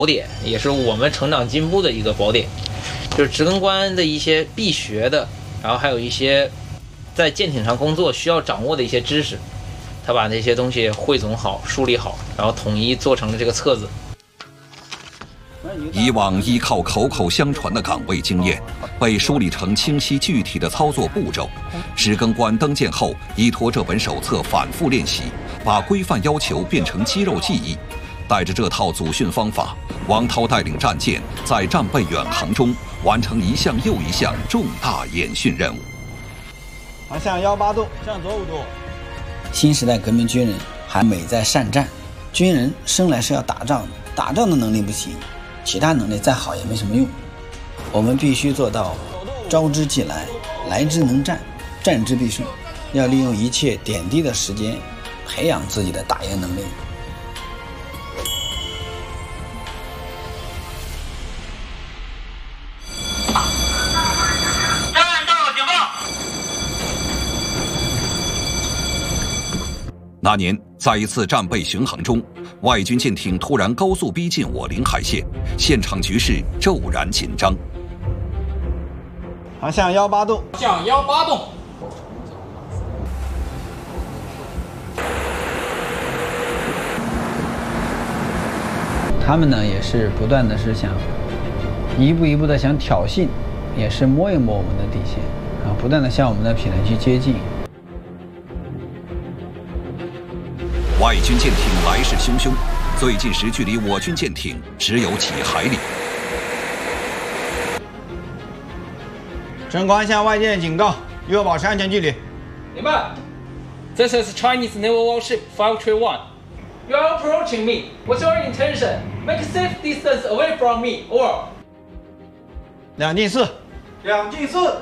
点，也是我们成长进步的一个宝典，就是职更官的一些必学的，然后还有一些在舰艇上工作需要掌握的一些知识，他把那些东西汇总好、梳理好，然后统一做成了这个册子。 以往依靠口口相传的岗位经验，被梳理成清晰具体的操作步骤。职更官登舰后，依托这本手册反复练习，把规范要求变成肌肉记忆。带着这套组训方法，王涛带领战舰在战备远航中完成一项又一项重大演训任务。 航向18度，向左5度。 新时代革命军人还美在善战，军人生来是要打仗的，打仗的能力不行，其他能力再好也没什么用。我们必须做到招之即来，来之能战，战之必胜。要利用一切点滴的时间，培养自己的打赢能力。 那年，在一次战备巡航中，外军舰艇突然高速逼近我领海线，现场局势骤然紧张。 航向18度， 向18度。 他们呢也是不断的是想一步一步的想挑衅，也是摸一摸我们的底线，啊，不断的向我们的品类去接近。 外军舰艇来势汹汹，最近时距离我军舰艇只有几海里。 升官向外舰警告，与我保持安全距离。 明白。This is Chinese naval warship 531. You are approaching me. What's your intention? Make a safe distance away from me. Over. 2进4。2进4。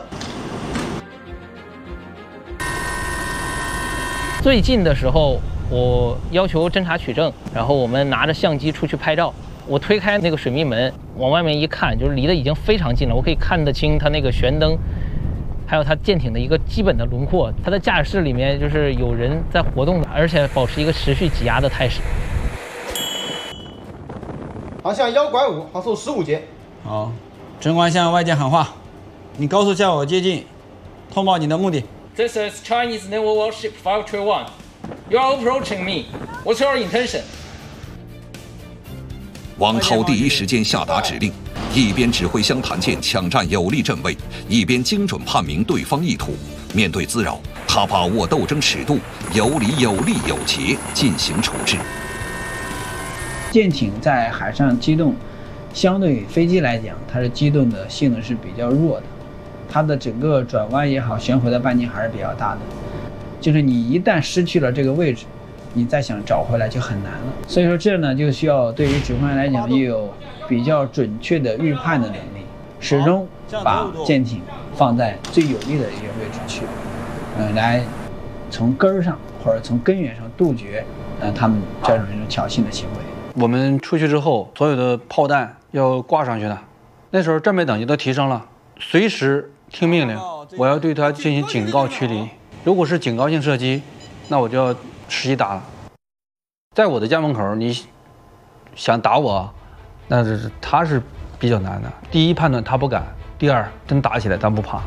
最近的时候，我要求侦察取证，然后我们拿着相机出去拍照。我推开那个水密门，往外面一看，就是离得已经非常近了，我可以看得清它那个舷灯，还有它舰艇的一个基本的轮廓。它的驾驶室里面就是有人在活动的，而且保持一个持续挤压的态势。 航向1拐5，航速15节。好，升官向外舰喊话，你高速向我接近，通报你的目的。 This is Chinese naval warship 531. You are approaching me. What's your intention? 王涛第一时间下达指令，一边指挥湘潭舰抢占有利阵位，一边精准判明对方意图。面对滋扰，他把握斗争尺度，有理有利有节进行处置。 舰艇在海上机动，相对于飞机来讲，它的机动的性能是比较弱的，它的整个转弯也好，旋回的半径还是比较大的。就是你一旦失去了这个位置，你再想找回来就很难了。所以说这呢，就需要对于指挥员来讲，也有比较准确的预判的能力，始终把舰艇放在最有利的一个位置去，来从根儿上或者从根源上杜绝他们这种挑衅的行为。 我们出去之后，所有的炮弹要挂上去的。那时候战备等级都提升了，随时听命令，我要对它进行警告驱离。如果是警告性射击，那我就要实际打了。在我的家门口，你想打我，那他是比较难的。第一，判断他不敢；第二，真打起来咱不怕。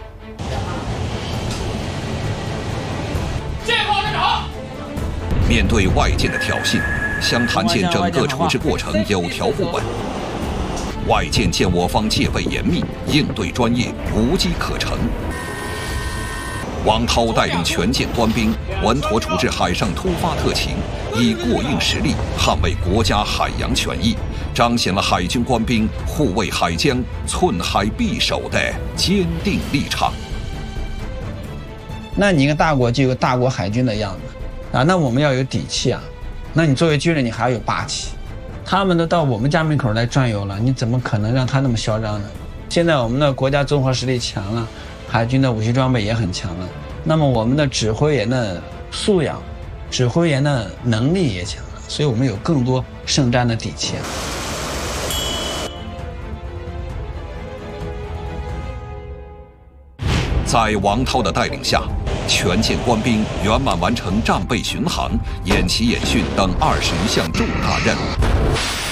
面对外舰的挑衅，湘潭舰整个处置过程有条不紊。外舰见我方戒备严密，应对专业，无机可乘。王涛带领全舰官兵稳妥处置海上突发特情，以过硬实力捍卫国家海洋权益，彰显了海军官兵护卫海疆、寸海必守的坚定立场。 那你一个大国就有大国海军的样子啊，那我们要有底气啊。那你作为军人，你还要有霸气。他们都到我们家门口来转悠了，你怎么可能让他那么嚣张呢？现在我们的国家综合实力强了，海军的武器装备也很强了，那么我们的指挥员的素养、指挥员的能力也强了，所以我们有更多胜战的底气。 在王涛的带领下，全舰官兵圆满完成战备巡航、演习演训等20余项重大任务。